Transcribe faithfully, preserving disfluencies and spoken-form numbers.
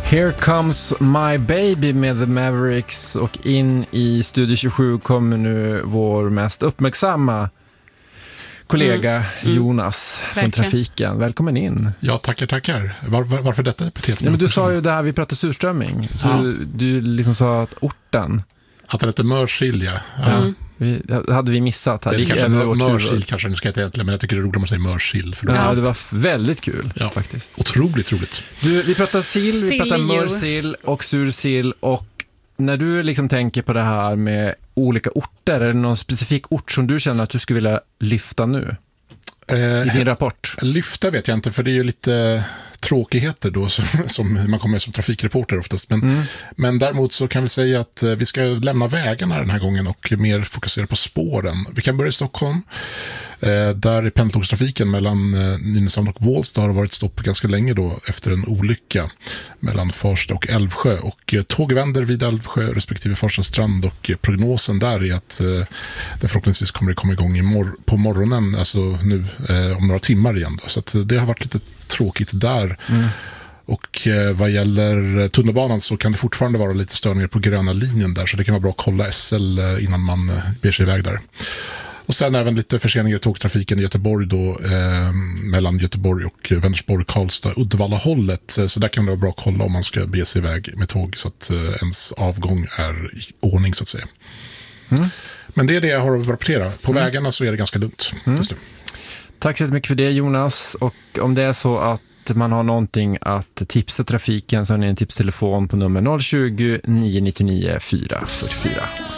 Here Comes My Baby med The Mavericks, och in i Studio tjugosju kommer nu vår mest uppmärksamma kollega mm. Mm. Jonas från Verkligen. Trafiken. Välkommen in. Ja, tackar, tackar. Var, var, varför detta epitet? Ja, men du sa ju det här, vi pratade surströmming. Så ja. du, du liksom sa att orten... Att det heter Mörsilja. Ja. Mm. Vi, det hade vi missat. Här. Det är kanske Mörsil, kanske, nu ska jag inte egentligen, men jag tycker det är roligt om man säger Mörsil. För ja, det var väldigt kul, ja. faktiskt. Otroligt roligt. Du, vi pratar sill, vi pratar mörsill och sursill, och när du liksom tänker på det här med olika orter, är det någon specifik ort som du känner att du skulle vilja lyfta nu eh, i din rapport? Lyfta vet jag inte, för det är ju lite tråkigheter då som, som man kommer som trafikreporter oftast. Men, mm. men däremot så kan vi säga att vi ska lämna vägarna den här gången och mer fokusera på spåren. Vi kan börja i Stockholm. Eh, där i pendeltågstrafiken mellan eh, Nynäshamn och Bålsta har det varit stopp ganska länge då efter en olycka mellan Farsta och Älvsjö. Och eh, tåg vänder vid Älvsjö respektive Farsta strand, och eh, prognosen där är att eh, det förhoppningsvis kommer att komma igång i mor- på morgonen, alltså nu eh, om några timmar igen då. Så att, eh, det har varit lite tråkigt där. Mm. Och eh, vad gäller tunnelbanan så kan det fortfarande vara lite störningar på gröna linjen där, så det kan vara bra att kolla S L eh, innan man eh, ber sig iväg där. Och sen även lite förseningar i tågtrafiken i Göteborg då, eh, mellan Göteborg och Vänersborg, Karlstad, Uddevalla-hållet. Så där kan det vara bra att kolla om man ska be sig iväg med tåg så att eh, ens avgång är i ordning så att säga. Mm. Men det är det jag har att rapportera. På mm. vägarna så är det ganska lugnt mm. just nu. Tack så mycket för det, Jonas. Och om det är så att man har någonting att tipsa trafiken så har ni en tipstelefon på nummer noll tjugo, nio nio nio, fyra fyra fyra.